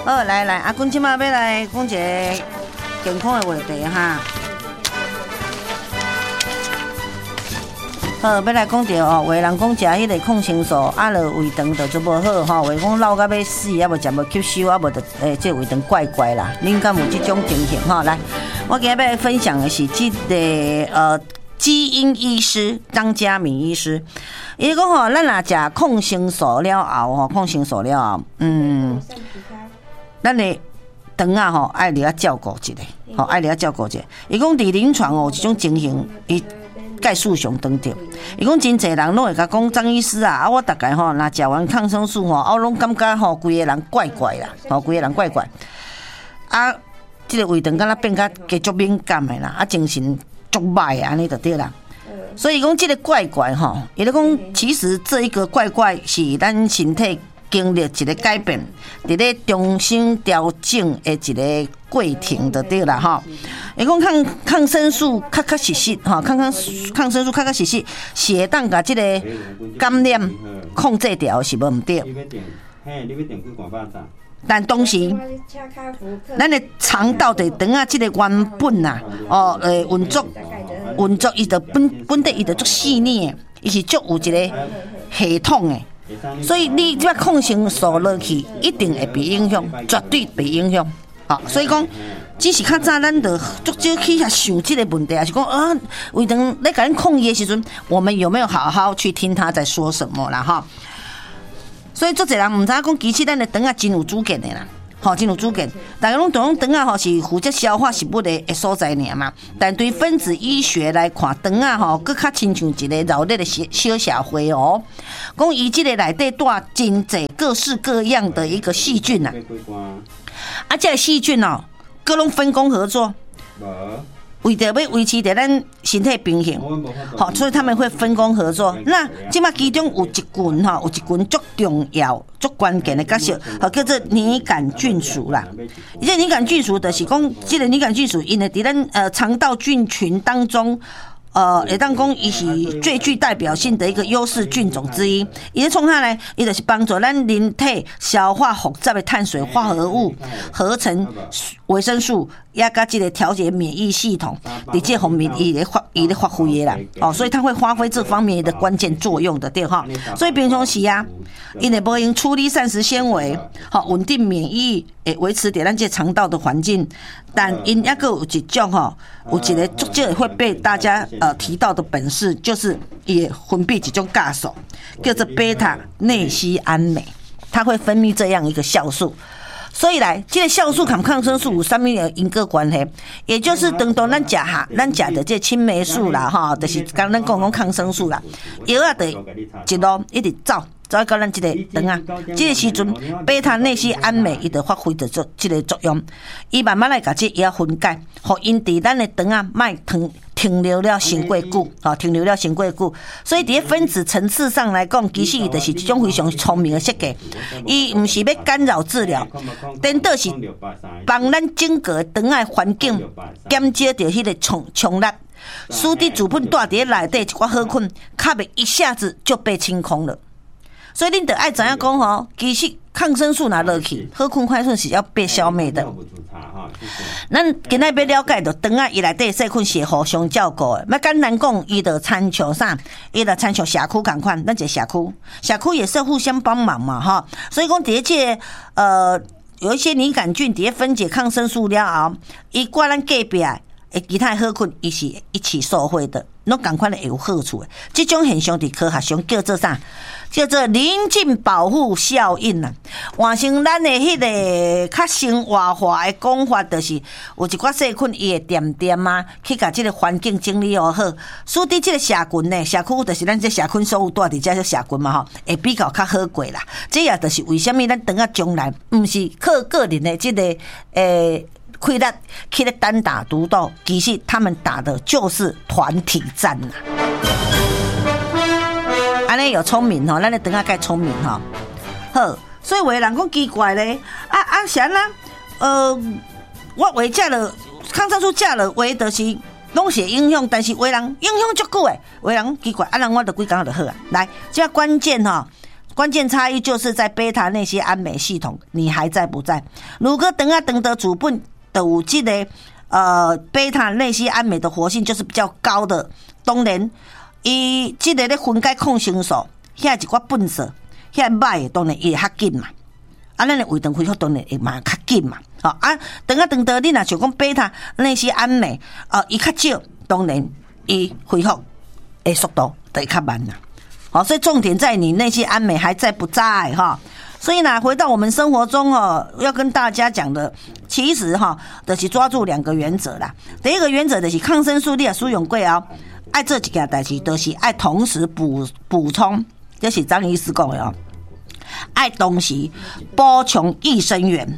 好，来，阿君即马要来讲一个健康的话题哈。好，要来讲着哦，有的人讲食迄个抗生素，啊，就胃肠就做无好吼，话讲老到要死，啊无食无吸收，啊无就这胃肠怪怪啦。恁敢有这种情形吼？来，我今日要来分享的是这个基因医师张嘉敏医师，伊讲吼，咱若食抗生素了后吼，抗生素了后，咱的肠啊吼，爱你啊照顾一下，吼，爱你啊照顾一下。伊讲伫临床哦，这种情形，伊概述上当着。伊讲真侪人拢会甲讲张医师啊，我大概吼，若食完抗生素吼，我拢感觉吼，规个人怪怪啦，吼，规个人怪怪。啊，这个胃肠敢若变甲加足敏感的啦，啊，精神足歹安尼就对啦。所以讲这个怪怪吼，伊咧讲其实这一个怪怪是咱身体经历一个改变，伫咧重新调整的一个过程就对啦吼。伊讲抗生素确实实吼，抗生素确实实是会当甲这个感染控制掉是无毋对。但同时，咱的肠道的肠啊，这个原本啊，运作伊就本地伊就足细腻的，伊是足有一个系统的，所以你这抗生素落去，一定会被影响，绝对被影响。好，所以讲，只是较早咱就足少去遐想这个问题，还是讲胃肠咧甲咱抗议的时阵，我们有没有好好去听他在说什么啦？哈。所以，足侪人唔知讲，其实咱的肠啊真有主见的啦，吼，真有主见。大家拢讲肠啊，吼是负责消化食物的所在尔嘛。但对分子医学来看，肠啊，吼，佫较亲像一个热烈的小社会哦。讲伊即个内底带真侪各式各样的一个细菌啊，这个细菌哦，佫拢分工合作。为着要维持着咱身体平衡，好，所以他们会分工合作。那即马其中有一群哈，有一群足重要、足关键的角色，好叫做拟杆菌属啦。这拟杆菌属就是讲，这个拟杆菌属因为伫咱肠道菌群当中。会当讲伊是最具代表性的一个优势菌种之一。伊咧创下来，伊就是帮助咱人体消化复杂的碳水化合物，合成维生素，也甲这个调节免疫系统，伫这方面伊咧发挥的啦。哦，所以它会发挥这方面的关键作用的，对哈。所以平常时啊，因会无用处理膳食纤维，好稳定免疫，会维持着咱这肠道的环境。但因也个有一种吼，有一个足少会被大家提到的本事，就是也分泌一种酵素，叫做贝塔内酰胺镁，它会分泌这样一个酵素。所以来，这个酵素跟抗生素有啥物因果关系？也就是等到咱食的这青霉素啦，哈，就是刚咱讲抗生素啦，药啊，就一路一直走到咱这个肠啊，这个时阵贝塔内酰胺镁伊就发挥着这个作用，伊慢慢来甲这药分解，互因伫咱的肠啊，卖停留了伤过久，停留了伤过久。所以伫分子层次上来讲，其实伊就是一种非常聪明的设计。伊毋是要干扰治疗，颠倒是帮咱整个肠的环境减少掉迄个冲力，使得主本带伫内底一寡好菌，较袂一下子就被清空了。所以恁得爱知影讲吼，其实抗生素拿落去，好菌坏菌是要被消灭的。咱今仔要了解到，肠啊，伊内底细菌是互相照顾的。要简单讲，伊就参像啥？伊就参像社区共款，咱一个社区也是互相帮忙嘛，哈。所以讲，伫这有一些拟杆菌伫分解抗生素了后，伊挂咱隔壁其他好菌，伊是一起受惠的，拢共款的会有好处的。这种现象伫科学上叫做啥？叫做邻近保护效应啦。换成咱的迄个较生活化的讲法，就是有一寡细菌，伊会点啊，去甲这个环境整理好，使得这个社群呢，社区就是咱这社群所有住伫这社群嘛吼，会比较较好过啦。这也就是为什么咱等啊将来，毋是靠个人的这个亏力去咧单打独斗，其实他们打的就是团体战啦。安尼有聪明吼，咱咧等下该聪明吼。好，所以有的人讲奇怪咧，啥啦？我话食了抗生素食了，话就是拢是影响，但是有的人影响足久诶，有的人奇怪，人我就几工就好啊。来，这关键吼， 关键差异就是在贝塔那些氨镁系统，你还在不在？如果等的主本的有这个贝塔那些氨镁的活性就是比较高的，当然，伊这个咧分解抗生素，遐一寡笨色，遐歹当然也较紧嘛。啊，咱的胃肠恢复当然会嘛较紧嘛。等你若想讲贝塔那些氨镁，伊较少，当然伊恢复的速度就会较慢啦。好，所以重点在你那些氨镁还在不在哈？所以呢，回到我们生活中要跟大家讲的，其实就是抓住2个原则啦。第一个原则就是抗生素你也使用过后，爱做一件代志，就是爱同时补充，这是张医师讲的哦。爱同时补充益生元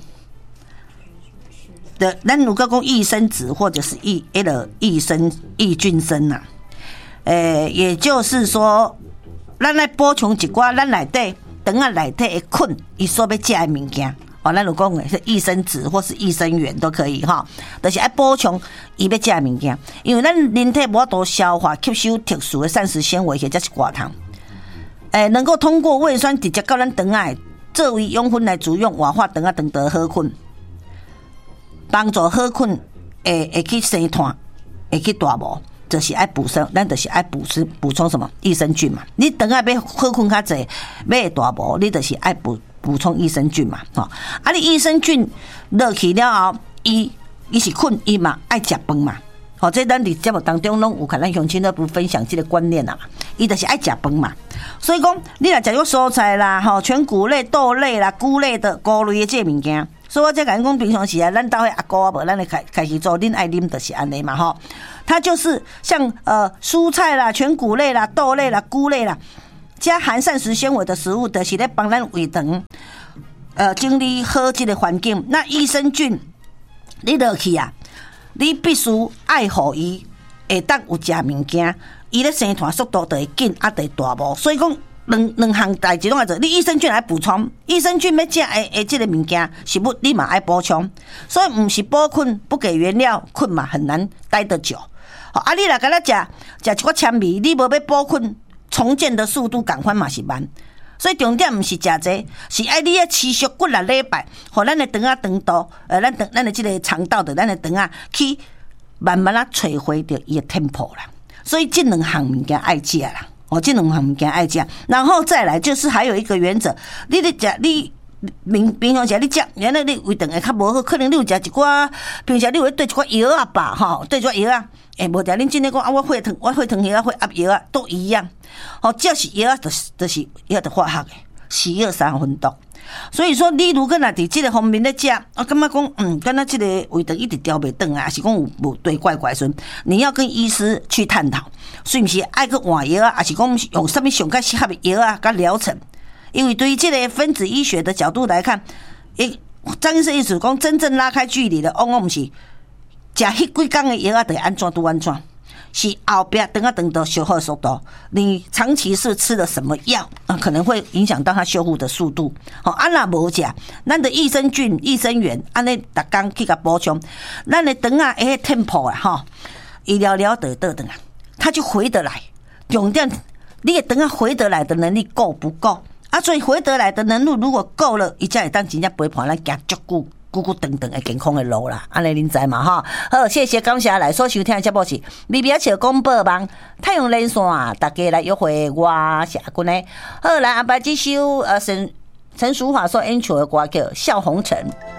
的，咱如果讲益生质或者是益菌生呐，也就是说。咱来补充一寡咱内底肠仔内底的菌，伊所要食的物件，咱就讲的是益生质或是益生元都可以哈，就是爱补充伊要食的物件，因为咱人体无法度消化吸收特殊的膳食纤维或者是寡糖，能够通过胃酸直接到咱肠仔作为养分来作用，活化肠仔肠道好菌，帮助好菌会去生团，会去大毛。就是爱补充，咱就是爱补充什么益生菌嘛。你等下要好菌较济，要大毛，你就是爱补充益生菌嘛。你益生菌落去了后，伊是菌，伊嘛爱食饭嘛。这咱伫节目当中拢有看咱乡亲都不分享这个观念啦。伊就是爱食饭嘛。所以讲，你若食咗蔬菜啦，全谷类、豆类啦、菇类的菇类的这物件。所以我才讲平常时咱兜迄阿姑无，咱来开始做，恁爱啉就是安尼嘛它就是像蔬菜啦、全谷类啦、豆类啦、菇类啦，加含膳食纤维的食物，就是咧帮咱胃肠经历好这个环境。那益生菌你落去啊，你必须爱护伊会当有食物件，伊咧生团速度就会紧，就会大毛。所以讲。两项代志拢爱做，你益生菌来补充，益生菌要食的这个物件食物，你嘛爱补充，所以不是补菌不给原料，菌嘛很难待得久。你若甲咱食一寡纤维，你无要补菌，重建的速度赶快嘛是慢。所以重点不是食这，是爱你要持续几6礼拜，互咱的肠仔肠道，咱的这个肠道的咱的肠仔去慢慢找回到伊的 tempo 啦。所以这2项物件爱食啦。这2项物件爱食，然后再来就是还有一个原则，你咧食你平常时你食，原来你胃肠会较无好，可能你有食一寡，平常你有对一寡药啊吧，对一寡药啊，无定恁真正讲我血糖药啊，血压药啊都一样，只要是药啊，就是药的化学的，是药3分毒。所以说，你如果若伫这个方面咧食，我感觉讲，敢若这个胃肠一直调袂转啊，还是讲有对怪孙，你要跟医师去探讨，是不是爱去换药啊，还是讲用什么上较适合的药啊，甲疗程？因为对于这个分子医学的角度来看，张医生意思讲，真正拉开距离的，往往不是食迄几工的药啊，得安怎都安怎。是后边等到修复速度，你长期是吃了什么药可能会影响到它修复的速度。若无食，咱的益生菌、益生元，安尼逐工去甲补充，咱的肠啊会 tempo 啊医疗得倒转啊，它就回得来。重点，你的肠啊回得来的能力够不够？所以回得来的能力如果够了，伊才会当真正陪伴咱行足久。久久长长的健康的路啦，安尼恁知嘛好，谢谢感谢来所收听的节目是微微笑广播网太阳连线，大家来约会我是阿君的。好，来安排这首陈淑桦所演唱的歌叫《笑红尘》。